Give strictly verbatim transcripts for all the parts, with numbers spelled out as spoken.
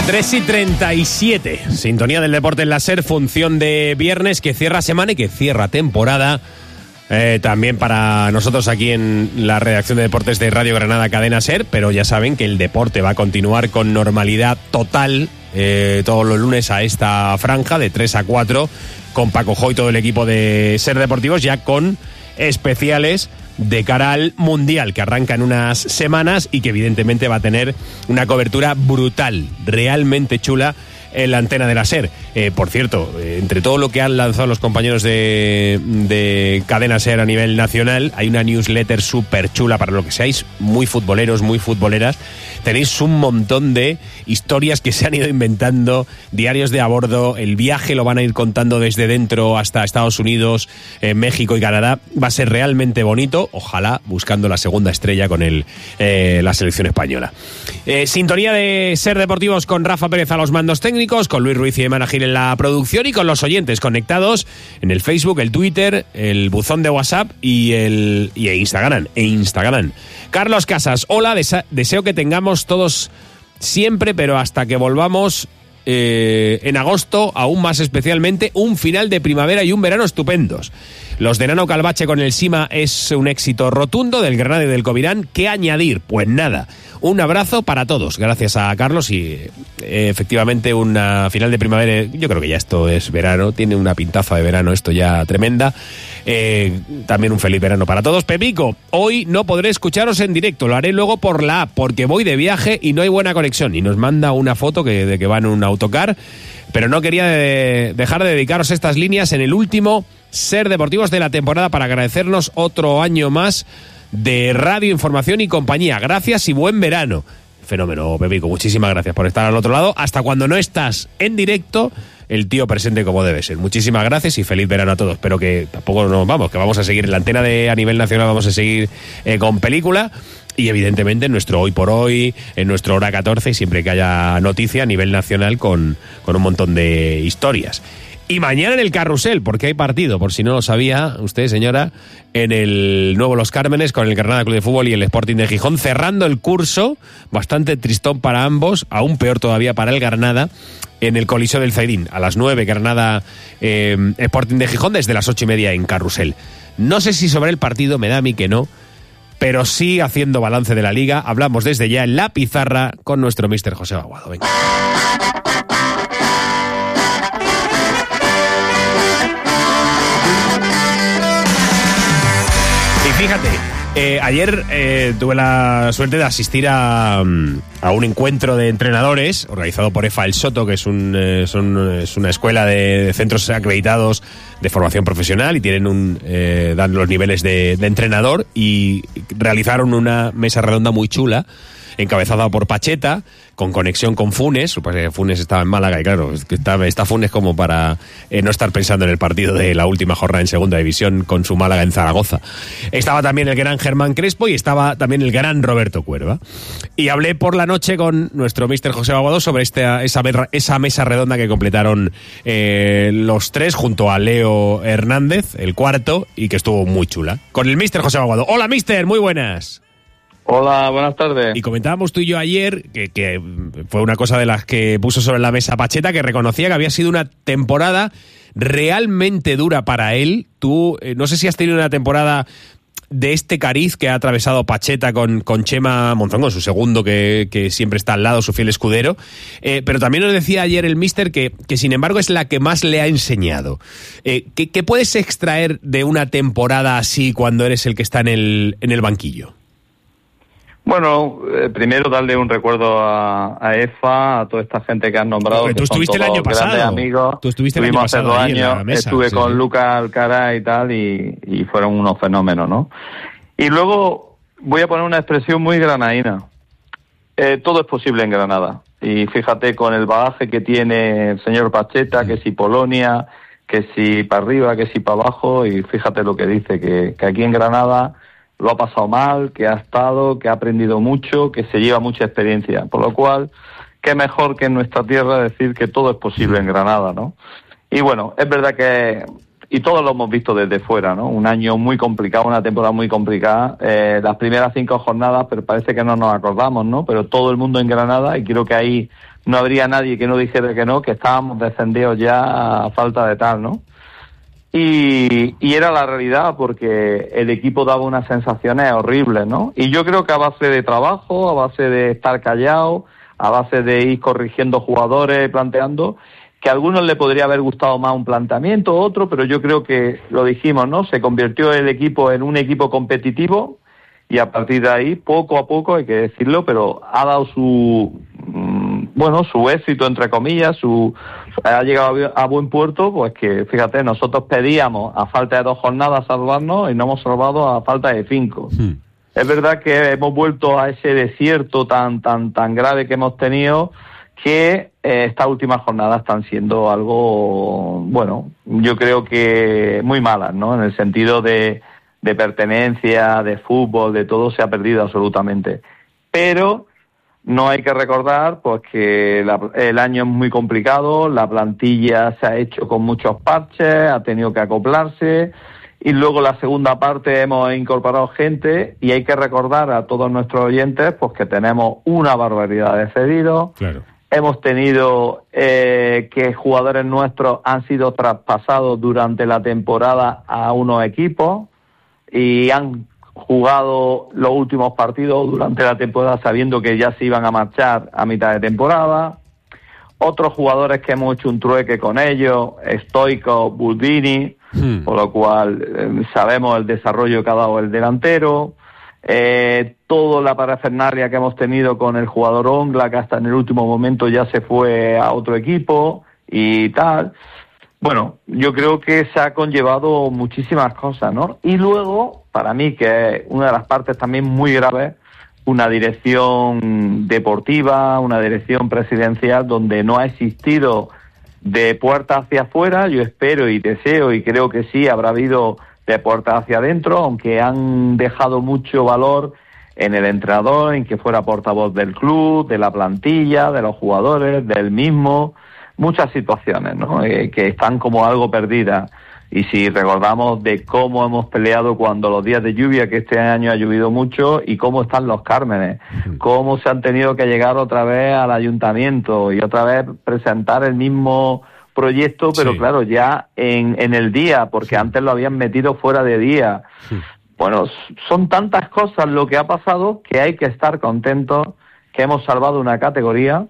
tres y treinta y siete. Sintonía del deporte en la SER, función de viernes que cierra semana y que cierra temporada. Eh, también para nosotros aquí en la redacción de deportes de Radio Granada Cadena SER, pero ya saben que el deporte va a continuar con normalidad total eh, todos los lunes a esta franja de tres a cuatro con Paco Jo y todo el equipo de SER Deportivos, ya con especiales de cara al Mundial, que arranca en unas semanas y que evidentemente va a tener una cobertura brutal, realmente chula, en la antena de la SER. Eh, por cierto, eh, entre todo lo que han lanzado los compañeros de, de Cadena SER a nivel nacional, hay una newsletter súper chula para lo que seáis muy futboleros, muy futboleras. Tenéis un montón de historias que se han ido inventando, diarios de a bordo, el viaje lo van a ir contando desde dentro hasta Estados Unidos, eh, México y Canadá. Va a ser realmente bonito, ojalá buscando la segunda estrella con el, eh, la selección española. Eh, sintonía de SER Deportivos con Rafa Pérez a los mandos técnicos, con Luis Ruiz y Emana Gil en la producción y con los oyentes conectados en el Facebook, el Twitter, el buzón de WhatsApp y el y Instagram, e Instagram. Carlos Casas, hola, desa- deseo que tengamos todos siempre, pero hasta que volvamos eh, en agosto, aún más especialmente, un final de primavera y un verano estupendos. Los de Nano Calvache con el Sima es un éxito rotundo, del Granada y del Covirán. ¿Qué añadir? Pues nada. Un abrazo para todos. Gracias a Carlos y eh, efectivamente una final de primavera. Yo creo que ya esto es verano. Tiene una pintaza de verano esto ya tremenda. Eh, también un feliz verano para todos. Pepico, hoy no podré escucharos en directo. Lo haré luego por la app porque voy de viaje y no hay buena conexión. Y nos manda una foto que, de que va en un autocar. Pero no quería de, dejar de dedicaros estas líneas en el último SER Deportivos de la temporada para agradecernos otro año más de radio, información y compañía. Gracias y buen verano. Fenómeno, Pepico. Muchísimas gracias por estar al otro lado. Hasta cuando no estás en directo, el tío presente como debe ser. Muchísimas gracias y feliz verano a todos. Pero que tampoco nos vamos, que vamos a seguir en la antena de a nivel nacional, vamos a seguir eh, con película. Y evidentemente en nuestro Hoy por Hoy, en nuestro Hora catorce, y siempre que haya noticia a nivel nacional con, con un montón de historias. Y mañana en el Carrusel, porque hay partido, por si no lo sabía usted, señora, en el nuevo Los Cármenes con el Granada Club de Fútbol y el Sporting de Gijón, cerrando el curso, bastante tristón para ambos, aún peor todavía para el Granada, en el Coliseo del Zaidín, a las nueve, Granada eh, Sporting de Gijón, desde las ocho y media en Carrusel. No sé si sobre el partido, me da a mí que no, pero sí haciendo balance de la Liga. Hablamos desde ya en la pizarra con nuestro míster José Aguado. Venga. Fíjate, eh, ayer eh, tuve la suerte de asistir a, a un encuentro de entrenadores organizado por EFA El Soto, que es, un, eh, son, es una escuela de, de centros acreditados de formación profesional y tienen un eh, dan los niveles de, de entrenador, y realizaron una mesa redonda muy chula encabezada por Pacheta, con conexión con Funes. Pues Funes estaba en Málaga y claro, está, está Funes como para eh, no estar pensando en el partido de la última jornada en segunda división con su Málaga en Zaragoza. Estaba también el gran Germán Crespo y estaba también el gran Roberto Cuerva. Y hablé por la noche con nuestro míster José Aguado sobre este, esa, esa mesa redonda que completaron eh, los tres junto a Leo Hernández, el cuarto, y que estuvo muy chula. Con el míster José Aguado. Hola, míster, muy buenas. Hola, buenas tardes. Y comentábamos tú y yo ayer que, que fue una cosa de las que puso sobre la mesa Pacheta, que reconocía que había sido una temporada realmente dura para él. Tú, eh, no sé si has tenido una temporada de este cariz que ha atravesado Pacheta con, con Chema Monzón, con su segundo, que, que siempre está al lado, su fiel escudero. Eh, pero también nos decía ayer el míster que, que, sin embargo, es la que más le ha enseñado. Eh, ¿qué, ¿Qué puedes extraer de una temporada así cuando eres el que está en el, en el banquillo? Bueno, eh, primero darle un recuerdo a, a EFA, a toda esta gente que has nombrado. Pero tú que estuviste son el año pasado. Amigos. Tú estuviste el año Tuvimos pasado. hace dos ahí años, en la mesa, estuve sí, con sí. Lucas Alcaraz y tal, y, y fueron unos fenómenos, ¿no? Y luego voy a poner una expresión muy granadina. Eh, todo es posible en Granada. Y fíjate con el bagaje que tiene el señor Pacheta, que si Polonia, que si para arriba, que si para abajo, y fíjate lo que dice, que, que aquí en Granada lo ha pasado mal, que ha estado, que ha aprendido mucho, que se lleva mucha experiencia. Por lo cual, qué mejor que en nuestra tierra decir que todo es posible en Granada, ¿no? Y bueno, es verdad que y todos lo hemos visto desde fuera, ¿no? Un año muy complicado, una temporada muy complicada, eh, las primeras cinco jornadas, pero parece que no nos acordamos, ¿no? Pero todo el mundo en Granada, y creo que ahí no habría nadie que no dijera que no, que estábamos descendidos ya a falta de tal, ¿no? Y, y era la realidad, porque el equipo daba unas sensaciones horribles, ¿no? Y yo creo que a base de trabajo, a base de estar callado, a base de ir corrigiendo jugadores, planteando, que a algunos le podría haber gustado más un planteamiento, otro, pero yo creo que, lo dijimos, ¿no? Se convirtió el equipo en un equipo competitivo, y a partir de ahí, poco a poco, hay que decirlo, pero ha dado su, bueno, su éxito, entre comillas, su ha llegado a buen puerto, pues que, fíjate, nosotros pedíamos a falta de dos jornadas salvarnos y no hemos salvado a falta de cinco. Sí. Es verdad que hemos vuelto a ese desierto tan tan tan grave que hemos tenido, que eh, estas últimas jornadas están siendo algo, bueno, yo creo que muy malas, ¿no? En el sentido de, de pertenencia, de fútbol, de todo se ha perdido absolutamente. Pero no hay que recordar pues que la, el año es muy complicado, la plantilla se ha hecho con muchos parches, ha tenido que acoplarse, y luego la segunda parte hemos incorporado gente, y hay que recordar a todos nuestros oyentes pues que tenemos una barbaridad de cedidos. Claro. Hemos tenido eh, que jugadores nuestros han sido traspasados durante la temporada a unos equipos y han jugado los últimos partidos durante la temporada sabiendo que ya se iban a marchar a mitad de temporada. Otros jugadores que hemos hecho un trueque con ellos, Stoico, Buldini, hmm. por lo cual eh, sabemos el desarrollo que ha dado el delantero. Eh, toda la parafernalia que hemos tenido con el jugador Ongla, que hasta en el último momento ya se fue a otro equipo y tal. Bueno, yo creo que se ha conllevado muchísimas cosas, ¿no? Y luego, para mí, que es una de las partes también muy graves, una dirección deportiva, una dirección presidencial donde no ha existido de puerta hacia afuera. Yo espero y deseo, y creo que sí, habrá habido de puerta hacia adentro, aunque han dejado mucho valor en el entrenador, en que fuera portavoz del club, de la plantilla, de los jugadores, del mismo. Muchas situaciones, ¿no? Eh, que están como algo perdidas. Y si recordamos de cómo hemos peleado cuando los días de lluvia, que este año ha llovido mucho, y cómo están los Cármenes, cómo se han tenido que llegar otra vez al ayuntamiento y otra vez presentar el mismo proyecto, pero sí. claro, ya en, en el día, porque sí. antes lo habían metido fuera de día. Sí. Bueno, son tantas cosas lo que ha pasado que hay que estar contentos, que hemos salvado una categoría,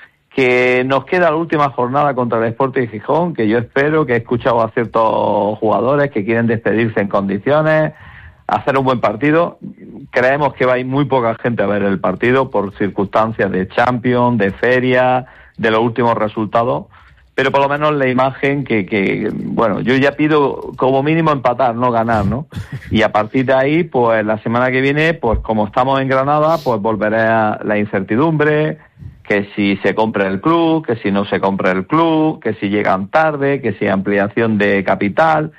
que nos queda la última jornada contra el Sporting Gijón, que yo espero, que he escuchado a ciertos jugadores que quieren despedirse en condiciones, hacer un buen partido. Creemos que va a ir muy poca gente a ver el partido por circunstancias de Champions, de feria, de los últimos resultados, pero por lo menos la imagen que, que, bueno, yo ya pido como mínimo empatar, no ganar, ¿no? Y a partir de ahí, pues la semana que viene, pues como estamos en Granada, pues volveré a la incertidumbre, que si se compra el club, que si no se compra el club, que si llegan tarde, que si ampliación de capital.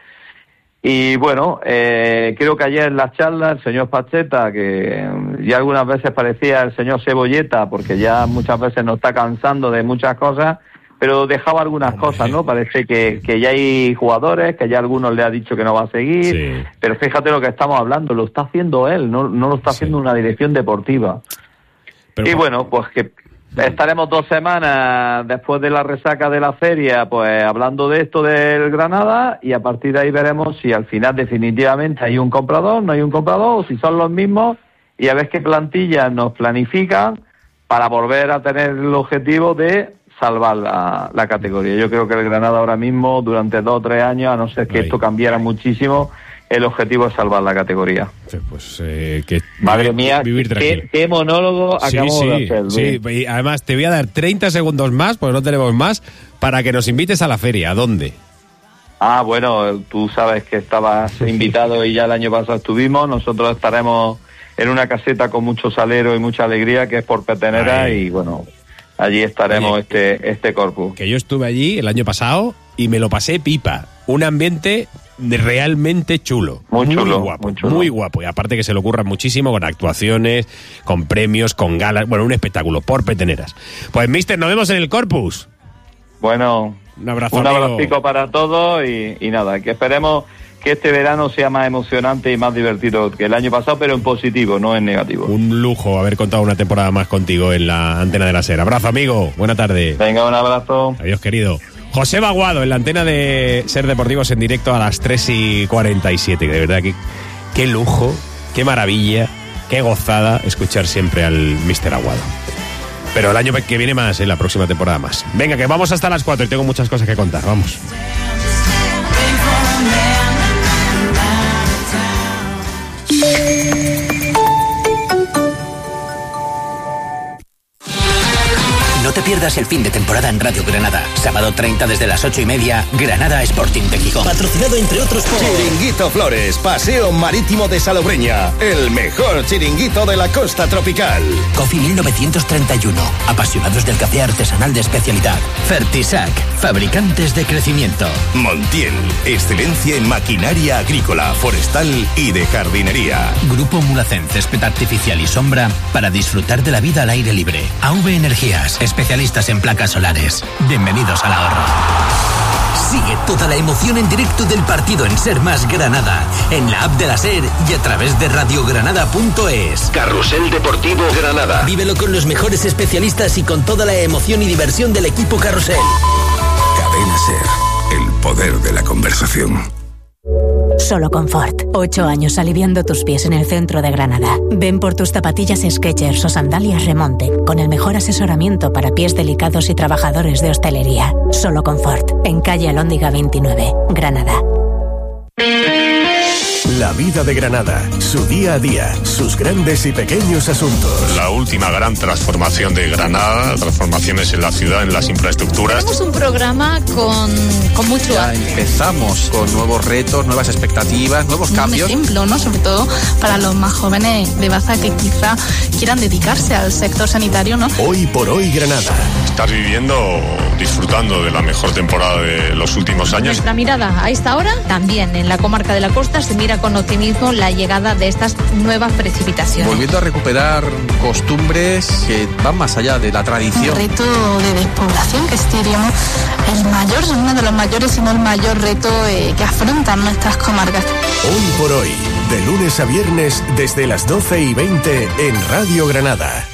Y bueno, eh, creo que ayer en las charlas el señor Pacheta, que ya algunas veces parecía el señor Cebolleta, porque ya muchas veces nos está cansando de muchas cosas, pero dejaba algunas cosas, ¿no? Parece que, que ya hay jugadores, que ya algunos le ha dicho que no va a seguir, sí. pero fíjate lo que estamos hablando, lo está haciendo él, no, no lo está haciendo sí. una dirección deportiva. Pero, y bueno, pues que estaremos dos semanas después de la resaca de la feria, pues hablando de esto del Granada, y a partir de ahí veremos si al final definitivamente hay un comprador, no hay un comprador, o si son los mismos, y a ver qué plantillas nos planifican para volver a tener el objetivo de salvar la, la categoría. Yo creo que el Granada ahora mismo, durante dos o tres años, a no ser que Ahí. esto cambiara muchísimo, el objetivo es salvar la categoría. Sí, pues eh, que Madre mía, vivir qué, qué monólogo sí, acabamos sí, de hacer. Sí, y además te voy a dar treinta segundos más, porque no tenemos más, para que nos invites a la feria. ¿A dónde? Ah, bueno, tú sabes que estabas invitado y ya el año pasado estuvimos. Nosotros estaremos en una caseta con mucho salero y mucha alegría, que es por Petenera. Ay. Y bueno, allí estaremos. Oye, este este corpus. Que yo estuve allí el año pasado y me lo pasé pipa. Un ambiente realmente chulo. Muy chulo. Muy guapo, muy chulo. Muy guapo. Y aparte que se lo ocurran muchísimo con actuaciones, con premios, con galas. Bueno, un espectáculo por Peteneras. Pues, mister, nos vemos en el Corpus. Bueno, Un abrazo, Un amigo. abrazo para todos y, y nada, que esperemos que este verano sea más emocionante y más divertido que el año pasado, pero en positivo, no en negativo. Un lujo haber contado una temporada más contigo en la antena de la SER. Abrazo, amigo. Buena tarde. Venga, un abrazo. Adiós, querido. José Baguado, en la antena de SER Deportivos en directo a las tres y cuarenta y siete. De verdad, que qué lujo, qué maravilla, qué gozada escuchar siempre al míster Aguado. Pero el año que viene más, ¿eh? La próxima temporada más. Venga, que vamos hasta las cuatro y tengo muchas cosas que contar. Vamos. No te pierdas el fin de temporada en Radio Granada. Sábado treinta desde las ocho y media, Granada Sporting de Gijón. Patrocinado entre otros por Chiringuito Flores, Paseo Marítimo de Salobreña. El mejor chiringuito de la costa tropical. Coffee mil novecientos treinta y uno. Apasionados del café artesanal de especialidad. Fertisac, fabricantes de crecimiento. Montiel, excelencia en maquinaria agrícola, forestal y de jardinería. Grupo Mulacén, césped artificial y sombra para disfrutar de la vida al aire libre. A V Energías, especialistas en placas solares. Bienvenidos al ahorro. Sigue toda la emoción en directo del partido en Ser Más Granada, en la app de la SER y a través de radiogranada punto es. Carrusel Deportivo Granada. Vívelo con los mejores especialistas y con toda la emoción y diversión del equipo Carrusel. Cadena SER, el poder de la conversación. Solo Confort. Ocho años aliviando tus pies en el centro de Granada. Ven por tus zapatillas Skechers o sandalias Remonte, con el mejor asesoramiento para pies delicados y trabajadores de hostelería. Solo Confort. En calle Alhóndiga veintinueve, Granada. La vida de Granada, su día a día, sus grandes y pequeños asuntos. La última gran transformación de Granada, transformaciones en la ciudad, en las infraestructuras. Tenemos un programa con, con mucho ya empezamos con nuevos retos, nuevas expectativas, nuevos cambios. Un ejemplo, ¿no? Sobre todo para los más jóvenes de Baza que quizá quieran dedicarse al sector sanitario, ¿no? Hoy por hoy Granada. Estás viviendo, disfrutando de la mejor temporada de los últimos años. Nuestra mirada a esta hora, también en la comarca de la Costa, se mira con optimismo la llegada de estas nuevas precipitaciones. Volviendo a recuperar costumbres que van más allá de la tradición. Un reto de despoblación que este diríamos el mayor, uno de los mayores, si no el mayor reto eh, que afrontan nuestras comarcas. Hoy por hoy, de lunes a viernes desde las doce y veinte en Radio Granada.